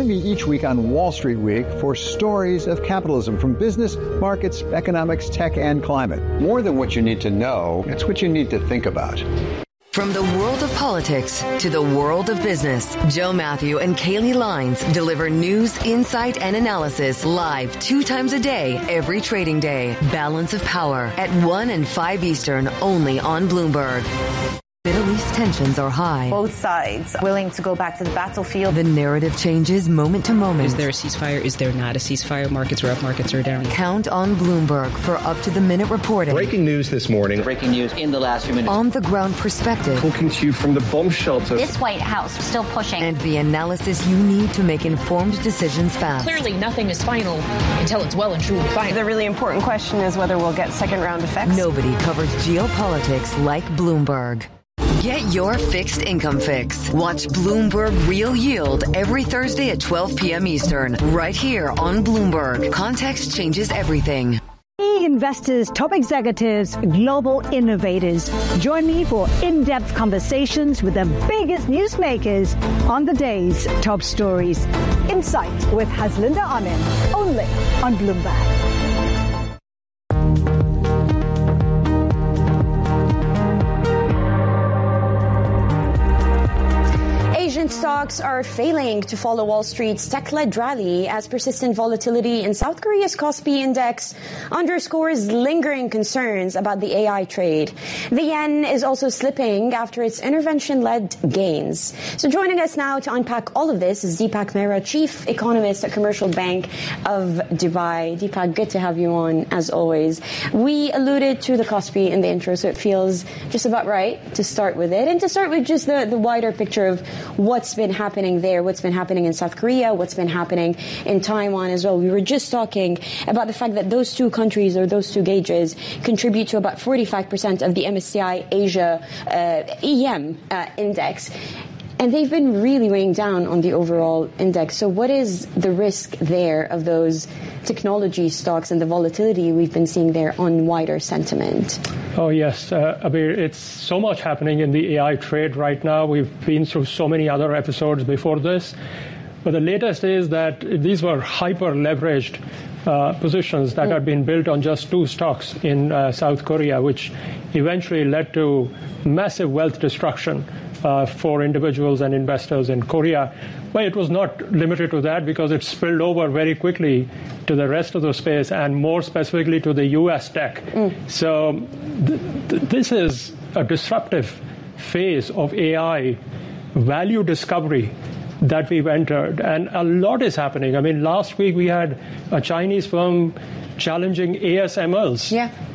me each week on Wall Street Week for stories of capitalism from business, markets, economics, tech, and climate. More than what you need to know, it's what you need to think about. From the world of politics to the world of business, Joe Matthew and Kaylee Lines deliver news, insight, and analysis live 2 times a day, every trading day. Balance of Power at 1 and 5 Eastern, only on Bloomberg. Middle East tensions are high. Both sides willing to go back to the battlefield. The narrative changes moment to moment. Is there a ceasefire? Is there not a ceasefire? Markets are up, markets are down. Count on Bloomberg for up-to-the-minute reporting. Breaking news this morning. Breaking news in the last few minutes. On-the-ground perspective. Talking to you from the bomb shelter. This White House still pushing. And the analysis you need to make informed decisions fast. Clearly, nothing is final until it's well and truly final. The really important question is whether we'll get second-round effects. Nobody covers geopolitics like Bloomberg. Get your fixed income fix. Watch Bloomberg Real Yield every Thursday at 12 p.m. Eastern, right here on Bloomberg. Context changes everything. Investors, top executives, global innovators. Join me for in-depth conversations with the biggest newsmakers on the day's top stories. Insight with Haslinda Amin, only on Bloomberg. Asian stocks are failing to follow Wall Street's tech-led rally as persistent volatility in South Korea's Kospi index underscores lingering concerns about the AI trade. The yen is also slipping after its intervention-led gains. So joining us now to unpack all of this is Deepak Mehra, Chief Economist at Commercial Bank of Dubai. Deepak, good to have you on, as always. We alluded to the Kospi in the intro, so it feels just about right to start with it. And to start with just the wider picture of what's been happening there, what's been happening in South Korea, what's been happening in Taiwan as well. We were just talking about the fact that those two countries, or those two gauges, contribute to about 45% of the MSCI Asia EM index. And they've been really weighing down on the overall index. So what is the risk there of those technology stocks and the volatility we've been seeing there on wider sentiment? Oh, yes. Abir, it's so much happening in the AI trade right now. We've been through so many other episodes before this. But the latest is that these were hyper-leveraged positions that had been built on just 2 stocks in South Korea, which eventually led to massive wealth destruction for individuals and investors in Korea. But it was not limited to that, because it spilled over very quickly to the rest of the space, and more specifically to the U.S. tech. So this is a disruptive phase of AI value discovery that we've entered, and a lot is happening. I mean, last week we had a Chinese firm challenging ASML's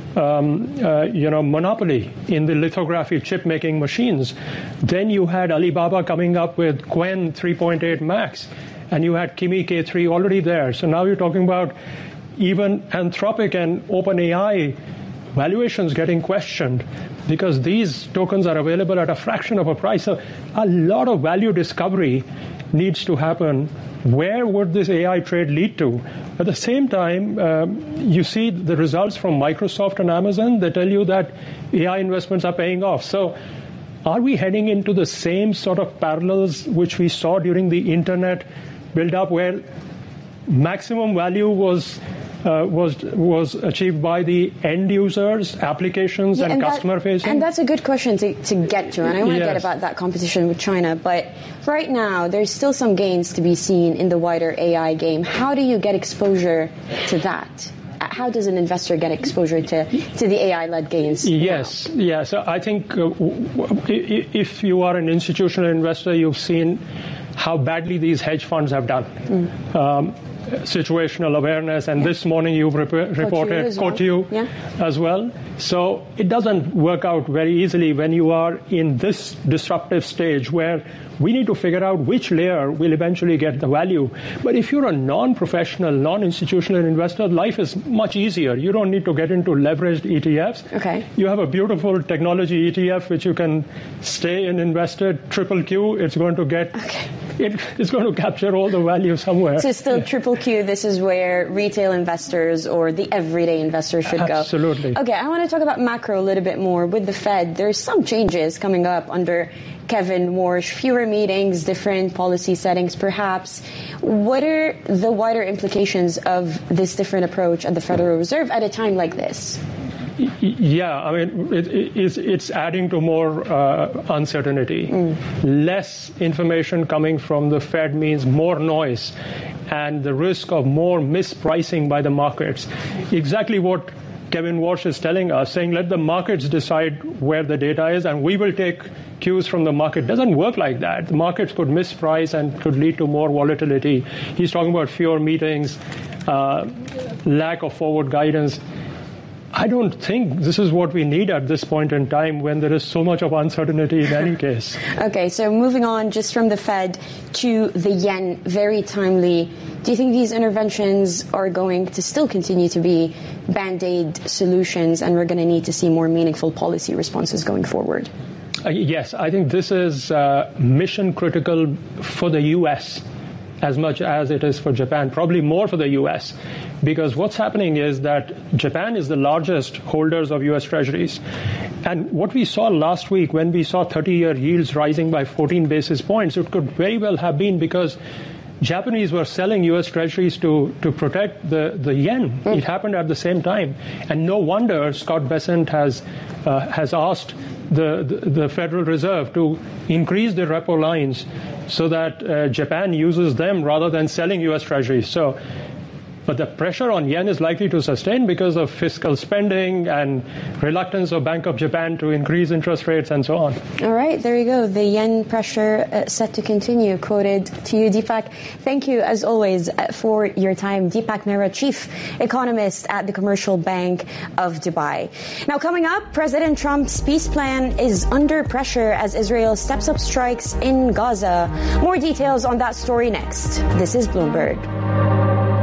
monopoly in the lithography chip-making machines. Then you had Alibaba coming up with Qwen 3.8 Max, and you had Kimi K3 already there. So now you're talking about even Anthropic and OpenAI valuations getting questioned, because these tokens are available at a fraction of a price. So a lot of value discovery needs to happen. Where would this AI trade lead to? At the same time, you see the results from Microsoft and Amazon. They tell you that AI investments are paying off. So are we heading into the same sort of parallels which we saw during the internet build-up, where maximum value was achieved by the end users, applications, and customer facing? And that's a good question to get to, and I want to get about that competition with China. But right now, there's still some gains to be seen in the wider AI game. How do you get exposure to that? How does an investor get exposure to the AI-led gains? Yes, yeah. So I think if you are an institutional investor, you've seen how badly these hedge funds have done. Situational awareness, and this morning you've reported Cotiu as well. So it doesn't work out very easily when you are in this disruptive stage where we need to figure out which layer will eventually get the value. But if you're a non-professional, non-institutional investor, life is much easier. You don't need to get into leveraged ETFs. Okay. You have a beautiful technology ETF which you can stay in invested. Triple Q, it's going to get... Okay. It's going to capture all the value somewhere. So still Triple Q, this is where retail investors or the everyday investor should go. Absolutely. Okay, I want to talk about macro a little bit more. With the Fed, there's some changes coming up under Kevin Warsh, fewer meetings, different policy settings perhaps. What are the wider implications of this different approach at the Federal Reserve at a time like this? Yeah, I mean, it's adding to more uncertainty. Less information coming from the Fed means more noise and the risk of more mispricing by the markets. Exactly what Kevin Warsh is telling us, saying let the markets decide where the data is and we will take cues from the market. It doesn't work like that. The markets could misprice and could lead to more volatility. He's talking about fewer meetings, lack of forward guidance. I don't think this is what we need at this point in time when there is so much of uncertainty in any case. Okay, so moving on just from the Fed to the yen, very timely. Do you think these interventions are going to still continue to be Band-Aid solutions and we're going to need to see more meaningful policy responses going forward? Yes, I think this is mission critical for the U.S. as much as it is for Japan, probably more for the U.S., because what's happening is that Japan is the largest holders of U.S. Treasuries. And what we saw last week when we saw 30-year yields rising by 14 basis points, it could very well have been because Japanese were selling U.S. Treasuries to protect the yen. It happened at the same time. And no wonder Scott Bessent has asked the Federal Reserve to increase the repo lines so that Japan uses them rather than selling U.S. Treasuries. But the pressure on yen is likely to sustain because of fiscal spending and reluctance of Bank of Japan to increase interest rates and so on. All right, there you go. The yen pressure set to continue. Quoted to you, Deepak. Thank you, as always, for your time. Deepak Mehra, Chief Economist at the Commercial Bank of Dubai. Now, coming up, President Trump's peace plan is under pressure as Israel steps up strikes in Gaza. More details on that story next. This is Bloomberg.